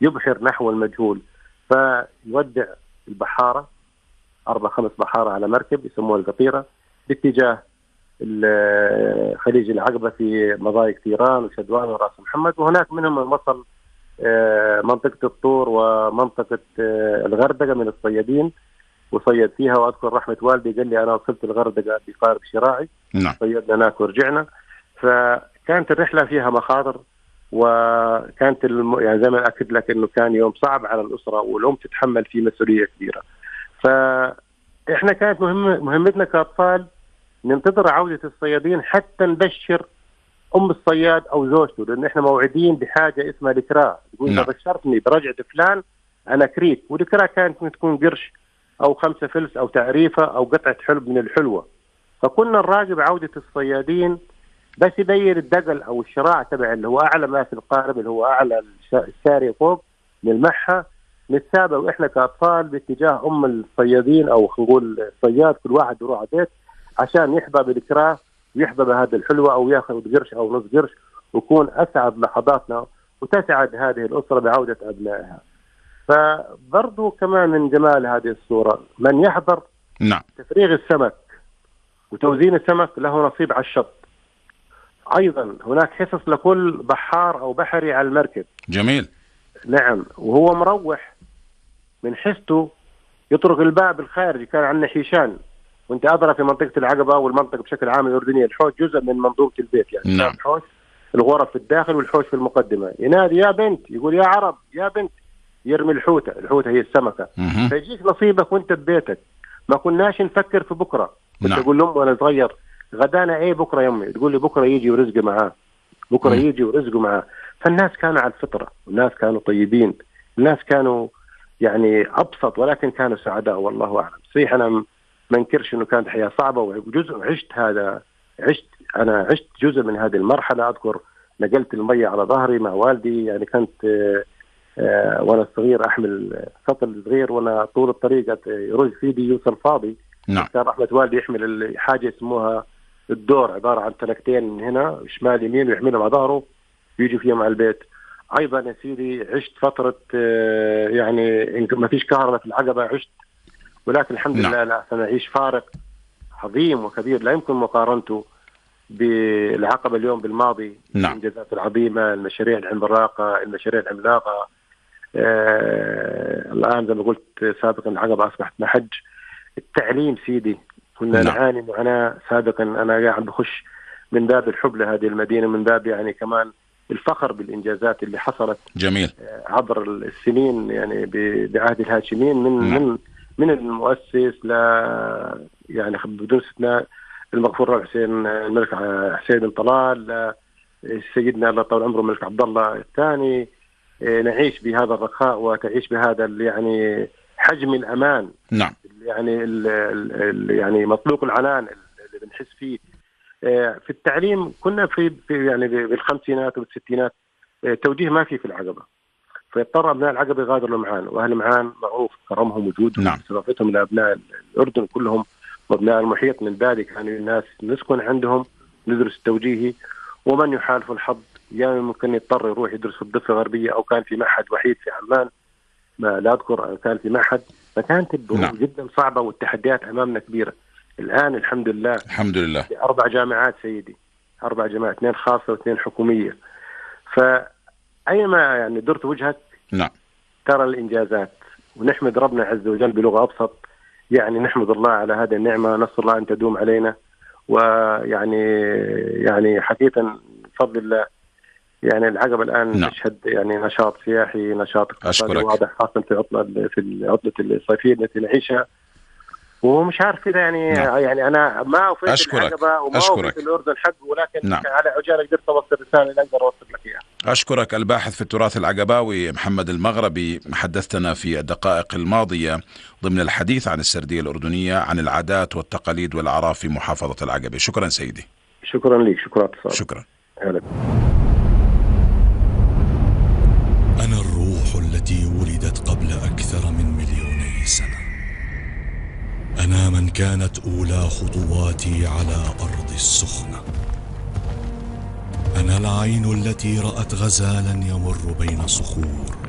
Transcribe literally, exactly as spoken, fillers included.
يبحر نحو المجهول، فيودع البحارة أربع خمس بحارة على مركب يسموها القطيرة باتجاه خليج العقبة في مضايق تيران وشدوان وراس محمد، وهناك منهم من وصل منطقة الطور ومنطقة الغردقة من الصيادين وصيد فيها. وأذكر رحمة والدي قال لي أنا وصلت الغردقة بقارب شراعي، نعم. صيدنا هناك ورجعنا. فكانت الرحلة فيها مخاطر، وكانت الم... يعني زي ما أكد لك إنه كان يوم صعب على الأسرة، والأم تتحمل فيه مسؤولية كبيرة. فإحنا كانت مهم... مهمتنا كأطفال ننتظر عودة الصيادين حتى نبشر أم الصياد أو زوجته، لأن إحنا موعدين بحاجة اسمها الإكراه. يقول إذا بشرتني برجعة فلان أنا كريت، والإكراه كانت تكون قرش أو خمسة فلس أو تعريفة أو قطعة حلب من الحلوة. فكنا نراقب عودة الصيادين بس يبين الدقل أو الشراع تبع اللي هو أعلى ما في القارب، اللي هو أعلى الساري فوق، نلمحها نتسابق وإحنا كأطفال باتجاه أم الصيادين أو نقول الصياد، كل واحد يروح على بيت عشان يحظى بالإكراه ويحظى بهذه الحلوة أو ياخذ قرش أو نص قرش، ويكون أسعد لحظاتنا وتسعد هذه الأسرة بعودة أبنائها. فبرضو كمان من جمال هذه الصورة من يحضر نعم. تفريغ السمك وتوزين السمك له نصيب على الشط. أيضا هناك حصص لكل بحار أو بحري على المركب. جميل. نعم. وهو مروح من حسته يطرق الباب الخارجي، كان عندنا حيشان، وانت أدرى في منطقة العقبة والمنطقة بشكل عام الأردنية الحوش جزء من منظومة البيت، يعني نعم. الحوش الغرف في الداخل والحوش في المقدمة. ينادي يا بنت، يقول يا عرب يا بنت، يرمي الحوتة. الحوتة هي السمكة. مه. فيجيك نصيبك وانت ببيتك. ما كناش نفكر في بكرة. كنت نعم. أقول لهم وأنا صغير غدانا ايه بكرة يمي، تقول لي بكرة يجي ورزقه معاه، بكرة مه. يجي ورزقه معاه. فالناس كانوا على الفطرة، والناس كانوا طيبين، الناس كانوا يعني أبسط ولكن كانوا سعداء والله أعلم. صحيح أنا ما انكرش إنه كانت حياة صعبة، وجزء عشت هذا عشت أنا عشت جزء من هذه المرحلة. أذكر نقلت المية على ظهري مع والدي، يعني كنت آه آه وأنا صغير أحمل سطل صغير وأنا طول الطريق يرج في يدي يوصل فاضي. نعم. كان رحمة والدي يحمل حاجة اسمها الدور، عبارة عن تلكتين من هنا شمال يمين ويحملهم على ظهره يجي فيهم على البيت. أيضا يا سيدي عشت فترة آه يعني ما فيش كهرباء في العقبة عشت، ولكن الحمد نعم. لله لا سنعيش فارق عظيم وكبير لا يمكن مقارنته بالعقبة اليوم بالماضي. نعم. الإنجازات العظيمة، المشاريع العملاقة، المشاريع العملاقة. آه الآن زي ما قلت سابقا العقبة أصبحت محج. التعليم سيدي كنا نعم. نعاني معاناة سابقا. أنا قاعد بخش من باب الحب لهذه المدينة، من باب يعني كمان الفخر بالإنجازات اللي حصلت. جميل. عبر السنين يعني بعهد الهاشمين من نعم. من من المؤسس ل يعني بدون استثناء المغفور له حسين الملك حسين بن طلال، سيدنا الله طول عمره الملك عبد الله الثاني. نعيش بهذا الرخاء وتعيش بهذا يعني حجم الأمان. نعم. يعني ال ال يعني مطلوق العنان اللي بنحس فيه. في التعليم كنا في يعني بالخمسينات والستينات توجيه ما في في العقبة، فيضطر أبناء العقبة يغادروا معان، وأهل معان معروف كرمهم وجودهم. نعم. استضافتهم لأبناء الأردن كلهم وأبناء المحيط من ذلك، يعني الناس نسكن عندهم ندرس توجيهي. ومن يحالف الحظ يعني ممكن يضطر يروح يدرس في الضفة الغربية، أو كان في معهد وحيد في عمان ما لا أذكر كان في معهد. فكانت الظروف نعم. جدا صعبة والتحديات أمامنا كبيرة. الآن الحمد لله الحمد لله أربع جامعات سيدي، أربع جامعات، اثنين خاصة واثنين حكومية. فأيما يعني درت وجهك نعم ترى الإنجازات، ونحمد ربنا عز وجل بلغة أبسط. يعني نحمد الله على هذه النعمة، نسأل الله أن تدوم علينا. ويعني يعني حقيقة بفضل الله يعني العقبة الآن نعم. تشهد يعني نشاط سياحي، نشاط اقتصادي واضح، خاصة في عطلة في العطلة الصيفية التي نعيشها. ومش عارف كذا يعني نعم. يعني أنا ما أوفيت العقبة وما أوفيت الأردن حق، ولكن نعم. على عجالة قدرت أوصل الرسالة اللي أقدر أوصل لك إياها. أشكرك الباحث في التراث العقباوي محمد المغربي، حدثتنا في الدقائق الماضية ضمن الحديث عن السردية الأردنية عن العادات والتقاليد والأعراف في محافظة العقبة. شكرا سيدي. شكرا لك. شكرا اتصال. شكرا. هلا. أنا الروح التي ولدت قبل أكثر من مليوني سنة. أنا من كانت أولى خطواتي على أرض السخنة. أنا العين التي رأت غزالا يمر بين صخور